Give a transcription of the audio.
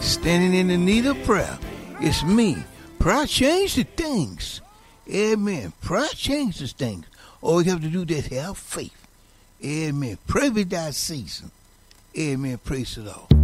standing in the need of prayer. It's me. Prayer changes things. Amen. Prayer changes things. All you have to do is have faith. Amen. Pray without ceasing. Amen. Praise the Lord.